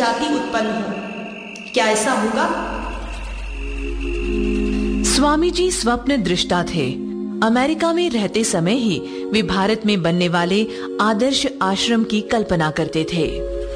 जाति उत्पन्न हो। क्या ऐसा होगा? स्वामी जी स्वप्न दृष्टा थे। अमेरिका में रहते समय ही वे भारत में बनने वाले आदर्श आश्रम की कल्पना करते थे।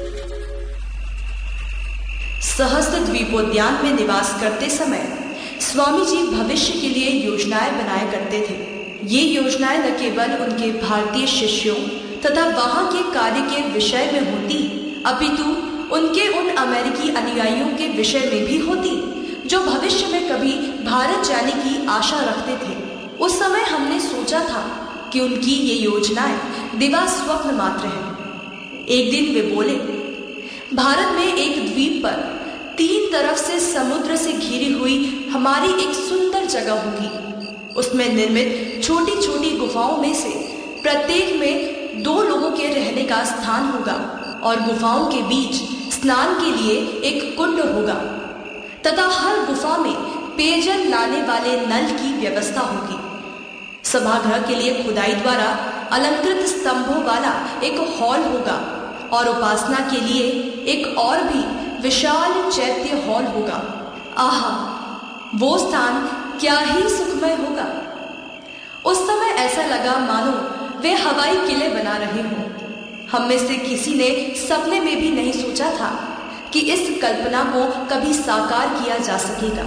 सहस्त्र द्वीपोद्यान में निवास करते समय स्वामी जी भविष्य के लिए योजनाएं बनाया करते थे। ये योजनाएं न केवल उनके भारतीय शिष्यों तथा वहां के कार्य के विषय में होती, अपितु उनके उन अमेरिकी अनुयायियों के विषय में भी होती जो भविष्य में कभी भारत जाने की आशा रखते थे। उस समय हमने सोचा था कि उनकी ये योजनाएं दिवा स्वप्न मात्र है। एक दिन वे बोले, भारत में एक द्वीप पर 3 तरफ से समुद्र से घिरी हुई हमारी एक सुंदर जगह होगी। उसमें निर्मित छोटी छोटी गुफाओं में से प्रत्येक में 2 लोगों के रहने का स्थान होगा और गुफाओं के बीच स्नान के लिए एक कुंड होगा तथा हर गुफा में पेयजल लाने वाले नल की व्यवस्था होगी। सभागृह के लिए खुदाई द्वारा अलंकृत स्तंभों वाला एक हॉल होगा और उपासना के लिए एक और भी विशाल चैत्य हॉल होगा। आहा, वो स्थान क्या ही सुखमय होगा। उस समय ऐसा लगा मानो वे हवाई किले बना रहे हों। हम में से किसी ने सपने में भी नहीं सोचा था कि इस कल्पना को कभी साकार किया जा सकेगा।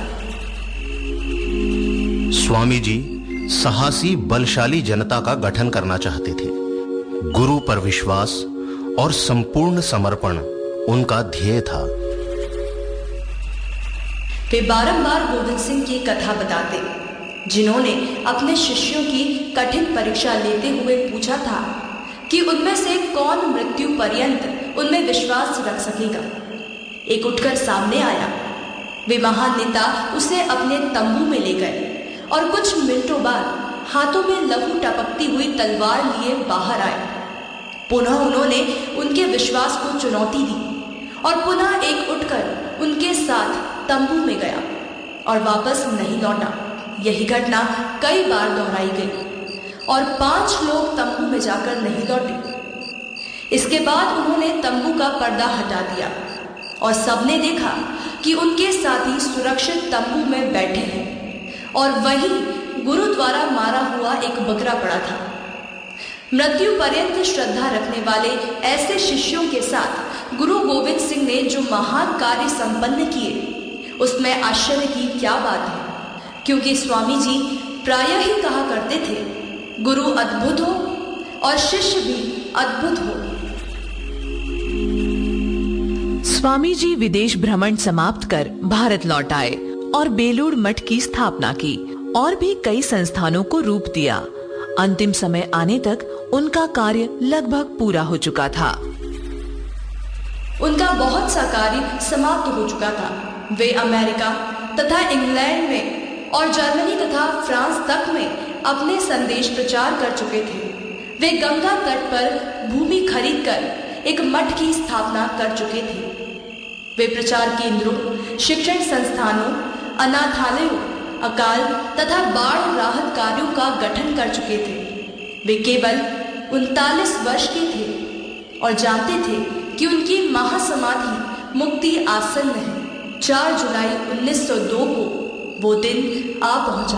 स्वामी जी साहसी बलशाली जनता का गठन करना चाहते थे। गुरु पर विश्वास और संपूर्ण समर्पण उनका ध्येय था। वे बारंबार गोविंद सिंह की कथा बताते, जिन्होंने अपने शिष्यों की कठिन परीक्षा लेते हुए पूछा था कि उनमें से कौन मृत्यु पर्यंत उनमें विश्वास रख सकेगा। एक उठकर सामने आया। वे महान नेता उसे अपने तंबू में ले गए और कुछ मिनटों बाद हाथों में लहू टपकती हुई तलवार लिए बाहर आए। पुनः उन्होंने उनके विश्वास को चुनौती दी और पुनः एक उठकर उनके साथ तंबू में गया और वापस नहीं लौटा। यही घटना कई बार दोहराई गई और 5 लोग तंबू में जाकर नहीं लौटे। इसके बाद उन्होंने तंबू का पर्दा हटा दिया और सबने देखा कि उनके साथी सुरक्षित तंबू में बैठे हैं और वहीं गुरु द्वारा मारा हुआ एक बकरा पड़ा था। मृत्यु पर्यंत श्रद्धा रखने वाले ऐसे शिष्यों के साथ गुरु गोविंद सिंह ने जो महान कार्य संपन्न किए, उसमें आश्चर्य की क्या बात है, क्योंकि स्वामी जी प्रायः ही कहा करते थे, गुरु अद्भुत हो और शिष्य भी अद्भुत हो। स्वामी जी विदेश भ्रमण समाप्त कर भारत लौट आए और बेलूर मठ की स्थापना की और भी कई संस्थानों को रूप दिया। अंतिम समय आने तक उनका कार्य लगभग पूरा हो चुका था। उनका बहुत सा कार्य समाप्त हो चुका था। वे अमेरिका तथा इंग्लैंड में और जर्मनी तथा फ्रांस तक में अपने संदेश प्रचार कर चुके थे। वे गंगा तट पर भूमि खरीदकर एक मठ की स्थापना कर चुके थे। वे प्रचार केंद्रों, शिक्षण संस्थानों, अनाथालयों, अकाल तथा बाढ़ राहत कार्यों का गठन कर चुके थे। वे केवल 39 वर्ष के थे और जानते थे कि उनकी महासमाधि मुक्ति आसन्न है। 4 जुलाई 1902 को वो दिन आ पहुंचा।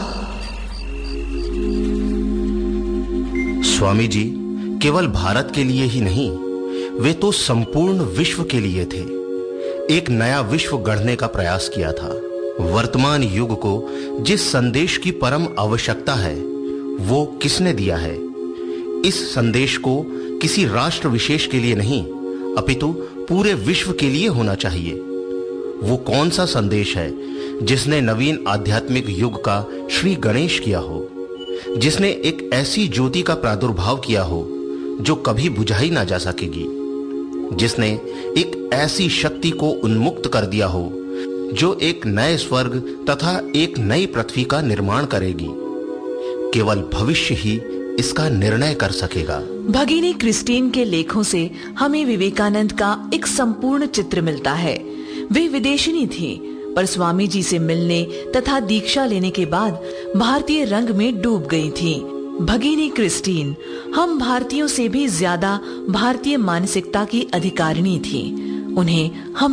स्वामी जी केवल भारत के लिए ही नहीं, वे तो संपूर्ण विश्व के लिए थे। एक नया विश्व गढ़ने का प्रयास किया था। वर्तमान युग को जिस संदेश की परम आवश्यकता है, वो किसने दिया है? इस संदेश को किसी राष्ट्र विशेष के लिए नहीं, अपितु पूरे विश्व के लिए होना चाहिए। वो कौन सा संदेश है जिसने नवीन आध्यात्मिक युग का श्री गणेश किया हो, जिसने एक ऐसी ज्योति का प्रादुर्भाव किया हो जो कभी बुझाई ना जा सकेगी, जिसने एक ऐसी शक्ति को उन्मुक्त कर दिया हो जो एक नए स्वर्ग तथा एक नई पृथ्वी का निर्माण करेगी। केवल भविष्य ही इसका निर्णय कर सकेगा। भगिनी क्रिस्टीन के लेखों से हमें विवेकानंद का एक संपूर्ण चित्र मिलता है। वे विदेशिनी थी, पर स्वामी जी से मिलने तथा दीक्षा लेने के बाद भारतीय रंग में डूब गई थी। भगिनी क्रिस्टीन हम भारतीयों से भी ज्यादा भारतीय मानसिकता की अधिकारिणी थी। उन्हें हम